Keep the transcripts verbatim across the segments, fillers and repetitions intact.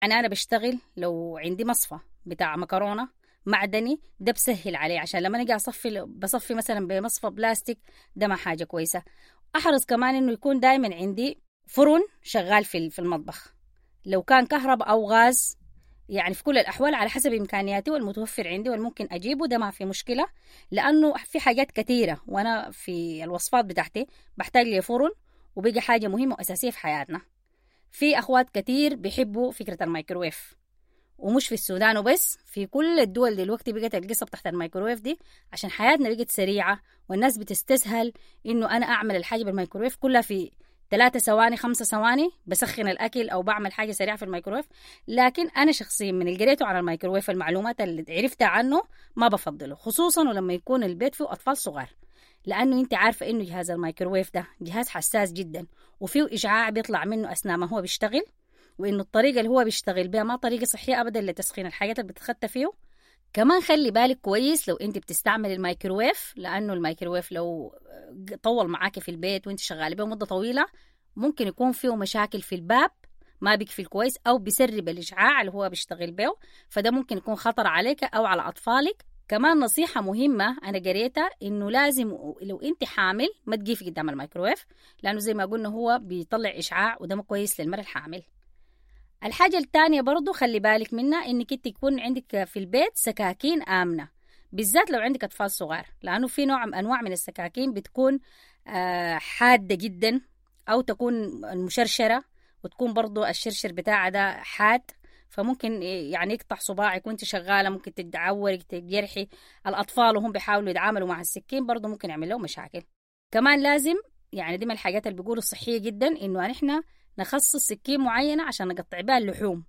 أنا أنا بشتغل لو عندي مصفى بتاع مكرونة معدني، ده بسهل عليه عشان لما نجي أصفي بصفي مثلا بمصفى بلاستيك، ده ما حاجة كويسة. أحرص كمان إنه يكون دايما عندي فرن شغال في في المطبخ، لو كان كهرباء أو غاز، يعني في كل الأحوال على حسب إمكانياتي والمتوفر عندي والممكن أجيبه، ده ما في مشكلة. لأنه في حاجات كثيرة وأنا في الوصفات بتاعتي بحتاج لي فرن، وبيجي حاجة مهمة وأساسية في حياتنا. في أخوات كتير بيحبوا فكرة الميكروويف، ومش في السودان وبس، في كل الدول دلوقتي بقت القصة تحت الميكروويف دي، عشان حياتنا بقت سريعة والناس بتستسهل إنه أنا أعمل الحاجة بالميكروويف كلها في ثلاثة ثواني خمسة ثواني، بسخن الأكل أو بعمل حاجة سريعة في الميكروويف. لكن أنا شخصيا من اللي قريته على الميكروويف، المعلومات اللي عرفتها عنه ما بفضله، خصوصا ولما يكون البيت فيه أطفال صغار، لأنه أنت عارفة إنه جهاز الميكروويف ده جهاز حساس جدا، وفيه إشعاع بيطلع منه أثناء ما هو بيشتغل، وإنه الطريقة اللي هو بيشتغل بها ما طريقة صحية أبدا لتسخين الحاجات اللي بتتخطى فيه. كمان خلي بالك كويس لو أنت بتستعمل الميكروويف، لأنه الميكروويف لو طول معاك في البيت وأنت شغالة به مدة طويلة ممكن يكون فيه مشاكل في الباب، ما بيقفل كويس أو بيسرب الإشعاع اللي هو بيشتغل به، فده ممكن يكون خطر عليك أو على أطفالك. كمان نصيحة مهمة أنا قريتها، إنه لازم لو أنت حامل ما تقيفي قدام الميكروويف، لأنه زي ما قلنا هو بيطلع إشعاع وده ما كويس للمرأة الحامل. الحاجة التانية برضو خلي بالك منها، إنك أنت يكون عندك في البيت سكاكين آمنة، بالذات لو عندك أطفال صغار، لأنه في نوع أنواع من السكاكين بتكون آه حادة جدا، أو تكون المشرشرة وتكون برضو الشرشر بتاعها ده حاد، فممكن يعني يقطع صباعك وانت شغالة، ممكن تتعورك تجرحي الأطفال وهم بيحاولوا يتعاملوا مع السكين، برضو ممكن يعمل لهم مشاكل. كمان لازم يعني دي من الحاجات اللي بيقولوا الصحية جدا، إنه نحن نخصص سكين معينة عشان نقطع بها اللحوم،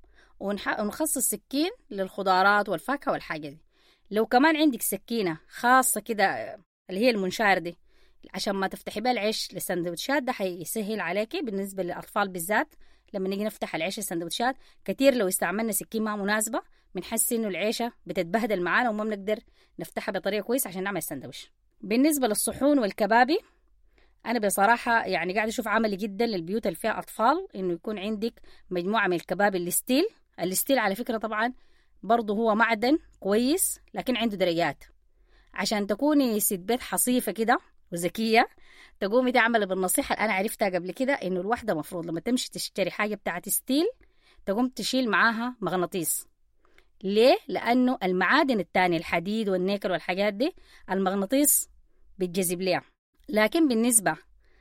ونخصص سكين للخضارات والفاكهة والحاجة دي. لو كمان عندك سكينة خاصة كده اللي هي المنشار دي عشان ما تفتحي بها العيش للسندوتشات، ده حيسهل عليكي بالنسبة للأطفال بالذات. لما نيجي نفتح العيش السندوتشات كتير لو استعملنا سكين ما مناسبة بنحس إنه العيشة بتتبهدل معانا وما بنقدر نفتحها بطريقة كويس عشان نعمل السندوتش. بالنسبة للصحون والكبابي، أنا بصراحة يعني قاعد أشوف عملي جدا للبيوت اللي فيها أطفال إنه يكون عندك مجموعة من الكباب الستيل. الستيل على فكرة طبعا برضه هو معدن كويس، لكن عنده درجات. عشان تكوني ست بيت حصيفة كده وذكية، تقومي تعملي بالنصيحة اللي أنا عرفتها قبل كده، إنه الواحدة مفروض لما تمشي تشتري حاجة بتاعت ستيل تقوم تشيل معاها مغناطيس. ليه؟ لأنه المعادن التانية الحديد والنيكل والحاجات دي المغناطيس بتجذب ليها، لكن بالنسبة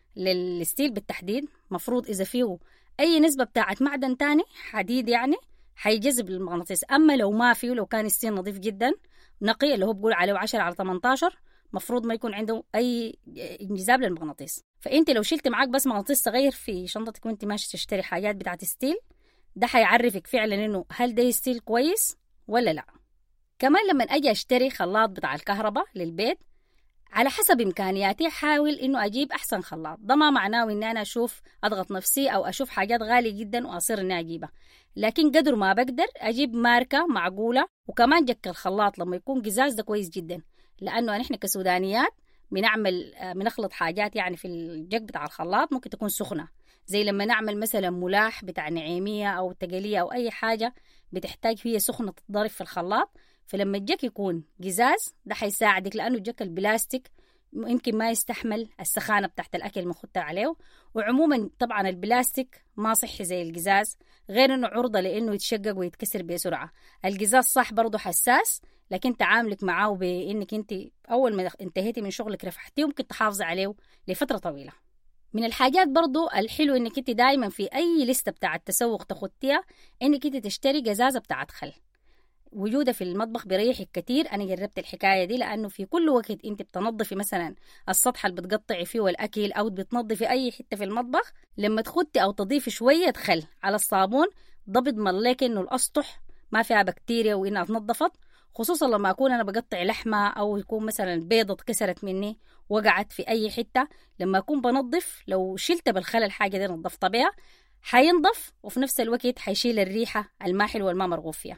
للستيل بالتحديد مفروض إذا فيه أي نسبة بتاعت معدن تاني حديد يعني حيجذب المغناطيس. أما لو ما فيه، لو كان الستيل نظيف جدا نقي اللي هو بقول عليه عشرة على ثمانية عشر، مفروض ما يكون عنده أي انجذاب للمغناطيس. فأنت لو شلت معاك بس مغناطيس صغير في شنطتك وانت ماشي تشتري حاجات بتاعت ستيل، ده حيعرفك فعلا إنه هل ده ستيل كويس ولا لا. كمان لما أجي أشتري خلاط بتاع الكهرباء للبيت، على حسب إمكانياتي حاول إنه أجيب أحسن خلاط. ده ما معناه إني أنا أشوف أضغط نفسي أو أشوف حاجات غالية جدا وأصير إني أجيبها، لكن قدر ما بقدر أجيب ماركة معقولة. وكمان جك الخلاط لما يكون قزاز ده كويس جدا، لأنه نحن كسودانيات بنعمل بنخلط حاجات يعني في الجك بتاع الخلاط ممكن تكون سخنة، زي لما نعمل مثلا ملاح بتاع نعيمية أو تقلية أو أي حاجة بتحتاج هي سخنة تتضرب في الخلاط. فلما الجك يكون قزاز ده حيساعدك، لأنه الجك البلاستيك يمكن ما يستحمل السخانة بتاعت الأكل المخطة عليه. وعموما طبعا البلاستيك ما صحي زي القزاز، غير أنه عرضة لأنه يتشقق ويتكسر بسرعة. القزاز صح برضو حساس، لكن تعاملك معاه بأنك انت أول ما انتهيتي من شغلك رفحتيه وممكن تحافظي عليه لفترة طويلة. من الحاجات برضو الحلو انك انت دايما في أي لستة بتاعت تسوق تخطيها انك انت تشتري قزازة بتاعت خل. وجودها في المطبخ بيريحك كتير. أنا جربت الحكاية دي، لأنه في كل وقت أنت بتنظفي مثلا السطح اللي بتقطعي فيه الأكل أو بتنظفي أي حتة في المطبخ، لما تخدي أو تضيفي شوية خل على الصابون ده بيضمن لك إنه الأسطح ما فيها بكتيريا وإنها اتنظفت. خصوصا لما أكون أنا بقطع لحمة أو يكون مثلا بيضة اتكسرت مني وقعت في أي حتة، لما أكون بنظف لو شلت بالخل الحاجة دي نظفتها بها حينضف، وفي نفس الوقت حيشيل الريحة الماحل والما مرغوب فيها.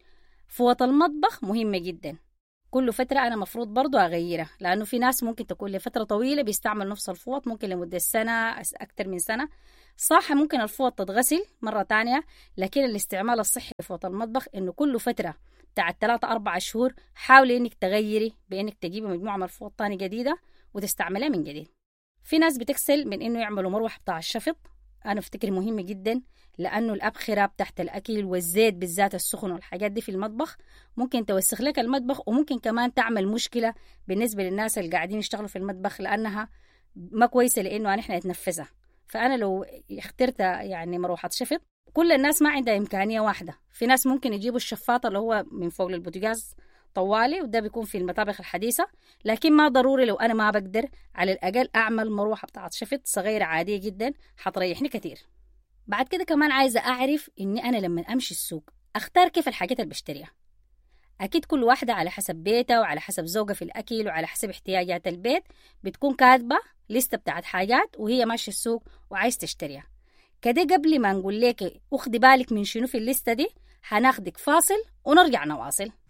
فوط المطبخ مهمة جدا، كل فترة أنا مفروض برضو أغيرها، لأنه في ناس ممكن تكون لفترة طويلة بيستعمل نفس الفوط، ممكن لمدة سنة أكتر من سنة، صح ممكن الفوط تتغسل مرة تانية، لكن الاستعمال الصحي لفوط المطبخ إنه كل فترة بتاعت ثلاثة أربعة شهور حاولي إنك تغيري بإنك تجيبي مجموعة من الفوط تاني جديدة وتستعملها من جديد. في ناس بتكسل من إنه يعملوا مروحة بتاع الشفط، أنا أفتكر مهم جدا، لأنه الأبخرة بتاعت الأكل والزيت بالذات السخن والحاجات دي في المطبخ ممكن توسخ لك المطبخ، وممكن كمان تعمل مشكلة بالنسبة للناس اللي قاعدين يشتغلوا في المطبخ، لأنها ما كويسة لأنه نحن نتنفسها. فأنا لو اخترت يعني مروحة شفط، كل الناس ما عندها إمكانية واحدة. في ناس ممكن يجيبوا الشفاطة اللي هو من فوق البوتاجاز طوالي، وده بيكون في المطابخ الحديثة، لكن ما ضروري. لو أنا ما بقدر، على الأقل أعمل مروحة بتاعت شفط صغيرة عادية جدا حتريحني كتير. بعد كده كمان عايزة أعرف إني أنا لما أمشي السوق أختار كيف الحاجات اللي بشتريها. أكيد كل واحدة على حسب بيتها وعلى حسب ذوقها في الأكل وعلى حسب احتياجات البيت بتكون كاتبة لستة بتاعت حاجات وهي ماشية السوق وعايز تشتريها. كده قبل ما نقول لك أخدي بالك من شنو في الليستة دي، هناخدك فاصل ونرجع نواصل.